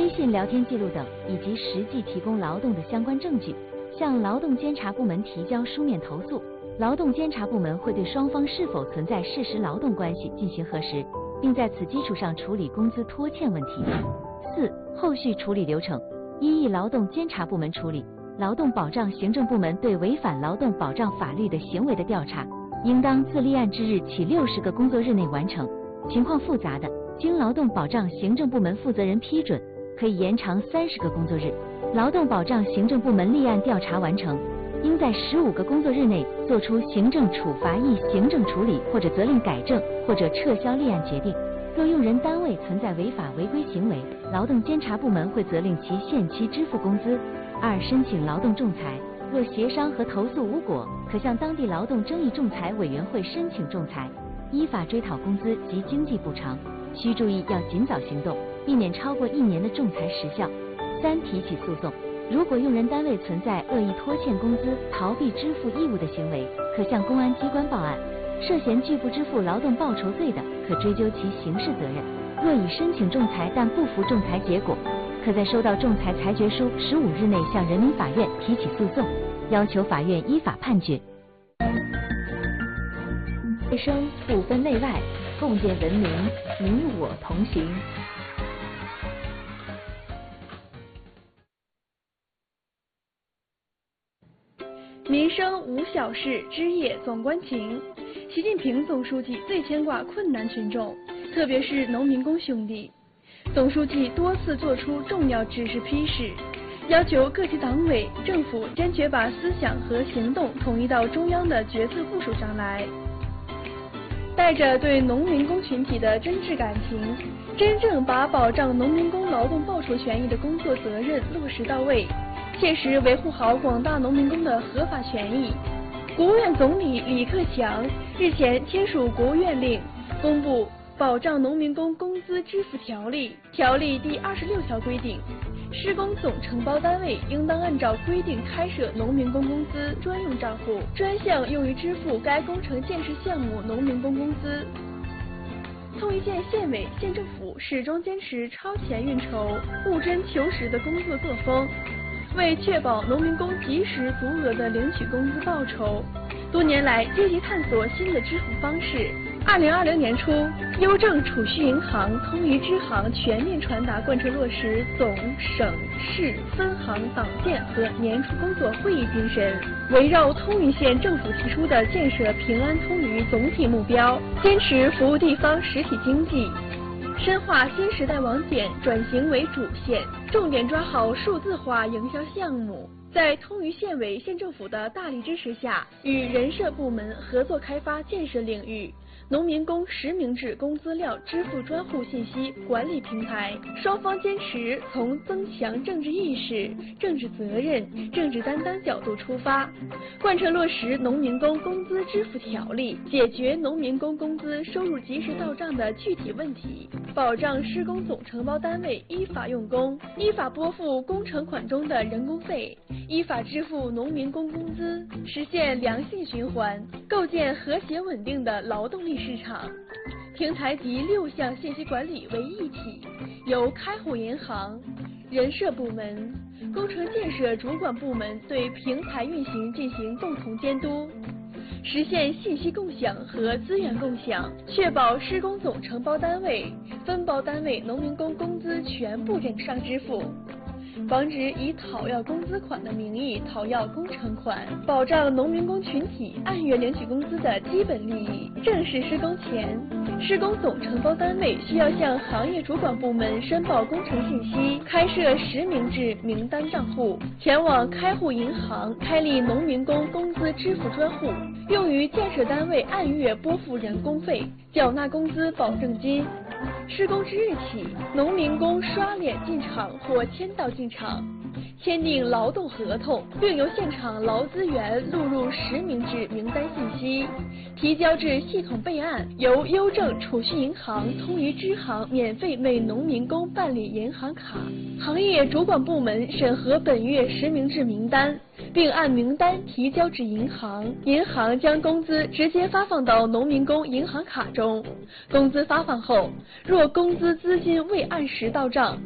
微信聊天记录等，以及实际提供劳动的相关证据，向劳动监察部门提交书面投诉。劳动监察部门会对双方是否存在事实劳动关系进行核实，并在此基础上处理工资拖欠问题。4、后续处理流程：一、劳动监察部门处理。劳动保障行政部门对违反劳动保障法律的行为的调查，应当自立案之日起60个工作日内完成。情况复杂的，经劳动保障行政部门负责人批准，可以延长30个工作日。劳动保障行政部门立案调查完成，应在15个工作日内作出行政处罚役行政处理或者责令改正或者撤销立案决定。若用人单位存在违法违规行为，劳动监察部门会责令其限期支付工资。2、申请劳动仲裁。若协商和投诉无果，可向当地劳动争议仲裁委员会申请仲裁，依法追讨工资及经济补偿。需注意要尽早行动，避免超过1年的仲裁时效。3、提起诉讼。如果用人单位存在恶意拖欠工资、逃避支付义务的行为，可向公安机关报案。涉嫌拒不支付劳动报酬罪的，可追究其刑事责任。若已申请仲裁但不服仲裁结果，可在收到仲裁裁决书15日内向人民法院提起诉讼，要求法院依法判决。卫生不分内外，共建文明，你我同行。 民生无小事，枝叶总关情。习近平总书记最牵挂困难群众，特别是农民工兄弟。总书记多次作出重要指示批示，要求各级党委政府坚决把思想和行动统一到中央的决策部署上来，带着对农民工群体的真挚感情，真正把保障农民工劳动报酬权益的工作责任落实到位，切实维护好广大农民工的合法权益。国务院总理李克强日前签署国务院令，公布《保障农民工工资支付条例》。条例第26条规定，施工总承包单位应当按照规定开设农民工工资专用账户，专项用于支付该工程建设项目农民工工资。通一县县委县政府始终坚持超前运筹、务真求实的工作作风，为确保农民工及时足额的领取工资报酬，多年来积极探索新的支付方式。2020年初，邮政储蓄银行通于支行全面传达贯彻落实总、省、市分行党建和年初工作会议精神，围绕通榆县政府提出的建设平安通榆总体目标，坚持服务地方实体经济，深化新时代网点转型为主线，重点抓好数字化营销项目。在通榆县委县政府的大力支持下，与人社部门合作开发建设领域农民工实名制工资料支付专户信息管理平台，双方坚持从增强政治意识、政治责任、政治担当角度出发，贯彻落实农民工工资支付条例，解决农民工工资收入及时到账的具体问题，保障施工总承包单位依法用工，依法拨付工程款中的人工费，依法支付农民工工资，实现良性循环，构建和谐稳定的劳动力市场。平台集6项信息管理为一体，由开户银行、人社部门、工程建设主管部门对平台运行进行共同监督，实现信息共享和资源共享，确保施工总承包单位、分包单位农民工工资全部正常支付，防止以讨要工资款的名义讨要工程款，保障农民工群体按月领取工资的基本利益。正式施工前，施工总承包单位需要向行业主管部门申报工程信息，开设实名制名单账户，前往开户银行开立农民工工资支付专户，用于建设单位按月拨付人工费，缴纳工资保证金。施工之日起，农民工刷脸进场或签到进场，签订劳动合同，并由现场劳资员录入实名制名单信息，提交至系统备案，由邮政储蓄银行通榆支行免费为农民工办理银行卡。行业主管部门审核本月实名制名单，并按名单提交至银行，银行将工资直接发放到农民工银行卡中。工资发放后，若工资资金未按时到账，